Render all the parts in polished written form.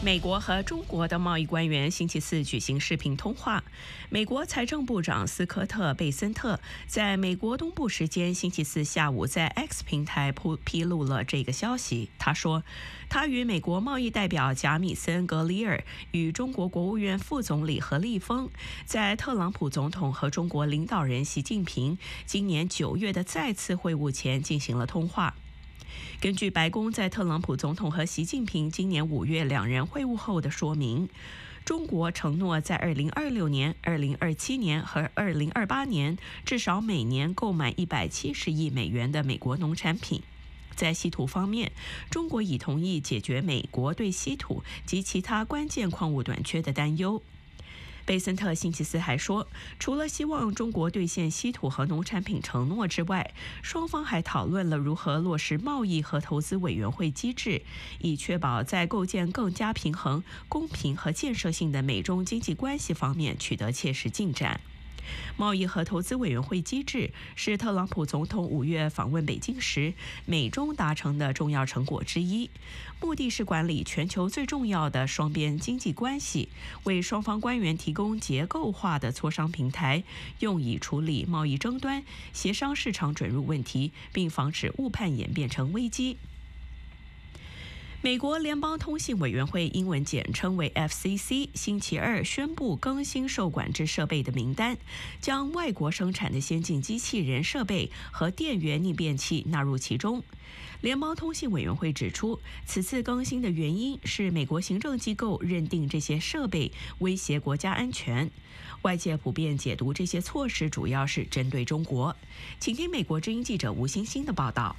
美国和中国的贸易官员星期四举行视频通话。美国财政部长斯科特·贝森特在美国东部时间星期四下午在 X 平台披露了这个消息。他说，他与美国贸易代表贾米森·格里尔与中国国务院副总理何立峰在特朗普总统和中国领导人习近平今年9月的再次会晤前进行了通话。根据白宫在特朗普总统和习近平今年5月两人会晤后的说明，中国承诺在2026年、2027年和2028年至少每年购买170亿美元的美国农产品。在稀土方面，中国已同意解决美国对稀土及其他关键矿物短缺的担忧。贝森特星期四还说，除了希望中国兑现稀土和农产品承诺之外，双方还讨论了如何落实贸易和投资委员会机制，以确保在构建更加平衡、公平和建设性的美中经济关系方面取得切实进展。贸易和投资委员会机制是特朗普总统5月访问北京时美中达成的重要成果之一，目的是管理全球最重要的双边经济关系，为双方官员提供结构化的磋商平台，用以处理贸易争端、协商市场准入问题，并防止误判演变成危机。美国联邦通信委员会（英文简称为 FCC） 星期二宣布更新受管制设备的名单，将外国生产的先进机器人设备和电源逆变器纳入其中。联邦通信委员会指出，此次更新的原因是美国行政机构认定这些设备威胁国家安全。外界普遍解读这些措施主要是针对中国。请听美国之音记者吴欣欣的报道。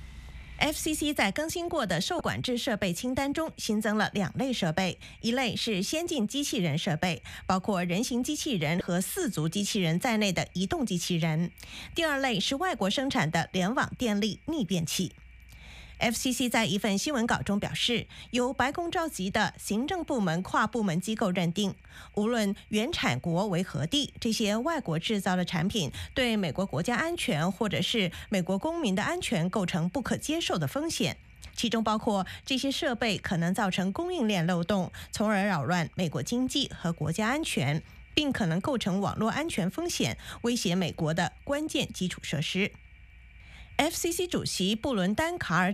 FCC 在更新过的受管制设备清单中新增了2类设备，一类是先进机器人设备，包括人形机器人和4足机器人在内的移动机器人；第2类是外国生产的联网电力逆变器。FCC 在一份新闻稿中表示，由白宫召集的行政部门跨部门机构认定，无论原产国为何地，这些外国制造的产品对美国国家安全或者是美国公民的安全构成不可接受的风险，其中包括这些设备可能造成供应链漏洞，从而扰乱美国经济和国家安全，并可能构成网络安全风险，威胁美国的关键基础设施。FCC 主席布伦丹卡尔